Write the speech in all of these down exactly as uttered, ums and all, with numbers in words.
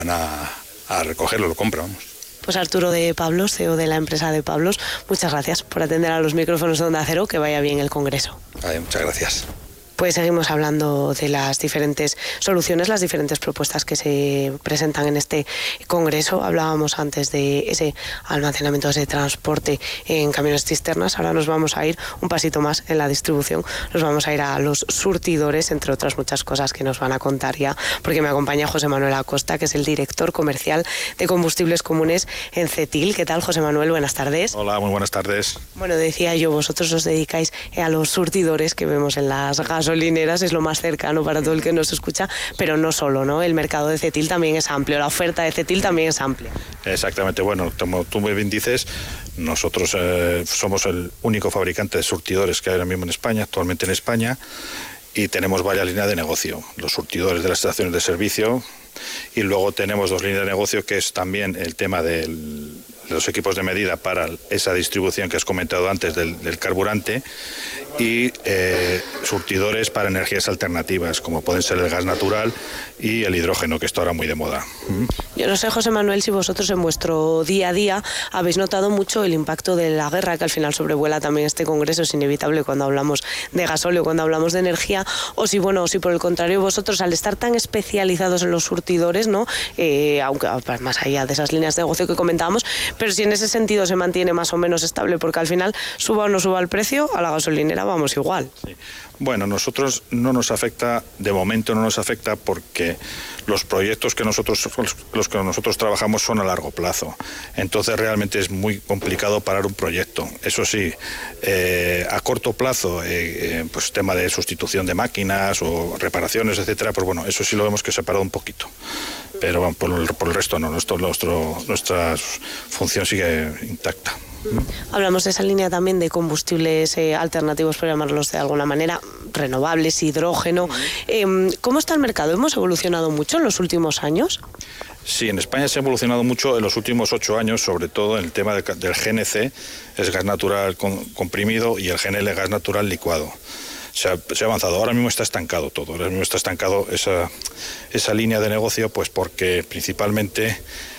a, a recogerlo, lo compran, vamos. Pues Arturo de Pablos, C E O de la empresa de Pablos, muchas gracias por atender a los micrófonos de Onda Cero, que vaya bien el congreso. Vale, muchas gracias. Pues seguimos hablando de las diferentes soluciones, las diferentes propuestas que se presentan en este congreso. Hablábamos antes de ese almacenamiento, ese transporte en camiones cisternas. Ahora nos vamos a ir un pasito más en la distribución. Nos vamos a ir a los surtidores, entre otras muchas cosas que nos van a contar ya, porque me acompaña José Manuel Acosta, que es el director comercial de combustibles comunes en Cetil. ¿Qué tal, José Manuel? Buenas tardes. Hola, muy buenas tardes. Bueno, decía yo, vosotros os dedicáis a los surtidores que vemos en las gasolineras. gasolineras es lo más cercano para todo el que nos escucha, pero no solo, ¿no? El mercado de Cetil también es amplio, la oferta de Cetil también es amplia. Exactamente, bueno, como tú muy bien dices, nosotros eh, somos el único fabricante de surtidores que hay ahora mismo en España, actualmente en España, y tenemos varias líneas de negocio, los surtidores de las estaciones de servicio, y luego tenemos dos líneas de negocio, que es también el tema del, de los equipos de medida para esa distribución que has comentado antes del, del carburante, y eh, surtidores para energías alternativas, como pueden ser el gas natural y el hidrógeno, que está ahora muy de moda. Yo no sé, José Manuel, si vosotros en vuestro día a día habéis notado mucho el impacto de la guerra, que al final sobrevuela también este congreso, es inevitable cuando hablamos de gasóleo, cuando hablamos de energía, o si, bueno, o si por el contrario vosotros, al estar tan especializados en los surtidores, ¿no? Eh, aunque más allá de esas líneas de negocio que comentábamos, pero si en ese sentido se mantiene más o menos estable, porque al final, suba o no suba el precio, a la gasolinera vamos igual. Sí. Bueno, nosotros no nos afecta, de momento no nos afecta, porque los proyectos que nosotros, los que nosotros trabajamos son a largo plazo. Entonces realmente es muy complicado parar un proyecto. Eso sí, eh, a corto plazo, eh, pues tema de sustitución de máquinas o reparaciones, etcétera, pues bueno, eso sí lo vemos que se ha parado un poquito. Pero bueno, por, el, por el resto no, nuestro, nuestro, nuestra función sigue intacta. Hablamos de esa línea también de combustibles eh, alternativos, por llamarlos de alguna manera, renovables, hidrógeno. Eh, ¿Cómo está el mercado? ¿Hemos evolucionado mucho en los últimos años? Sí, en España se ha evolucionado mucho en los últimos ocho años, sobre todo en el tema de, del G N C, es gas natural con, comprimido, y el G N L, gas natural licuado. Se ha, se ha avanzado, ahora mismo está estancado todo, ahora mismo está estancado esa, esa línea de negocio, pues porque principalmente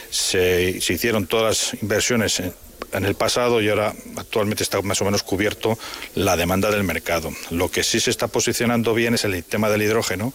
se, se hicieron todas las inversiones en, en el pasado, y ahora actualmente está más o menos cubierto la demanda del mercado. Lo que sí se está posicionando bien es el tema del hidrógeno.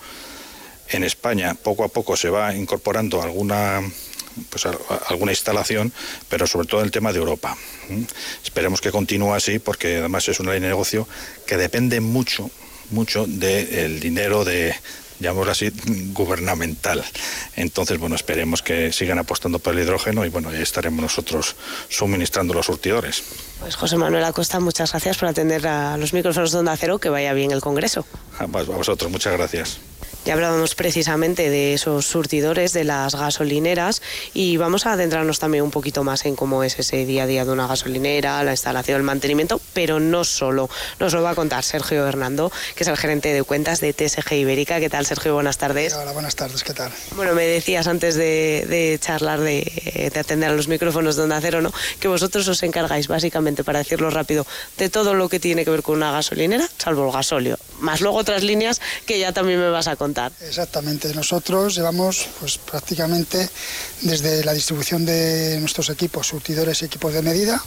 En España poco a poco se va incorporando alguna, pues, alguna instalación, pero sobre todo el tema de Europa. ¿Mm? Esperemos que continúe así, porque además es una línea de negocio que depende mucho, mucho del dinero de, llamémoslo así, gubernamental. Entonces, bueno, esperemos que sigan apostando por el hidrógeno, y bueno, ya estaremos nosotros suministrando los surtidores. Pues José Manuel Acosta, muchas gracias por atender a los micrófonos de Onda Cero, que vaya bien el congreso. A vosotros, muchas gracias. Ya hablábamos precisamente de esos surtidores, de las gasolineras, y vamos a adentrarnos también un poquito más en cómo es ese día a día de una gasolinera, la instalación, el mantenimiento, pero no solo. Nos lo va a contar Sergio Hernando, que es el gerente de cuentas de T S G Ibérica. ¿Qué tal, Sergio? Buenas tardes. Hola, buenas tardes, ¿qué tal? Bueno, me decías antes de, de charlar, de, de atender a los micrófonos de Onda Cero, ¿no?, que vosotros os encargáis básicamente, para decirlo rápido, de todo lo que tiene que ver con una gasolinera, salvo el gasóleo, más luego otras líneas que ya también me vas a contar. Exactamente, nosotros llevamos pues prácticamente desde la distribución de nuestros equipos, surtidores y equipos de medida,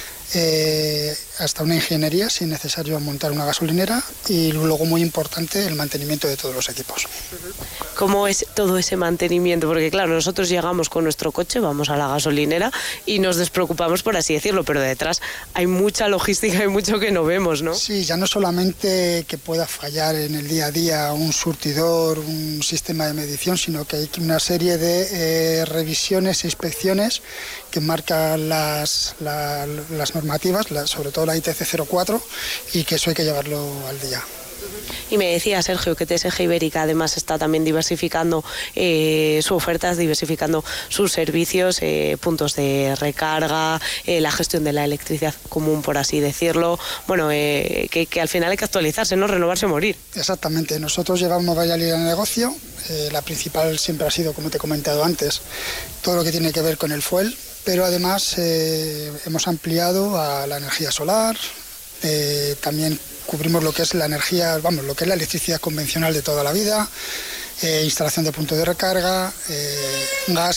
eh, hasta una ingeniería, si es necesario montar una gasolinera, y luego, muy importante, el mantenimiento de todos los equipos. ¿Cómo es todo ese mantenimiento? Porque claro, nosotros llegamos con nuestro coche, vamos a la gasolinera y nos despreocupamos, por así decirlo, pero detrás hay mucha logística y mucho que no vemos, ¿no? Sí, ya no solamente que pueda fallar en el día a día un surtidor, un sistema de medición, sino que hay una serie de eh, revisiones e inspecciones que marcan las, la, las normativas, la, sobre todo la I T C cero cuatro, y que eso hay que llevarlo al día. Y me decía Sergio que T S G Ibérica además está también diversificando eh, su oferta, diversificando sus servicios, eh, puntos de recarga, eh, la gestión de la electricidad común, por así decirlo. Bueno, eh, que, que al final hay que actualizarse, ¿no? Renovarse o morir. Exactamente. Nosotros llevamos varias líneas de negocio. Eh, la principal siempre ha sido, como te he comentado antes, todo lo que tiene que ver con el fuel, pero además eh, hemos ampliado a la energía solar, eh, también cubrimos lo que es la energía, vamos, lo que es la electricidad convencional de toda la vida, eh, instalación de puntos de recarga, eh, gas,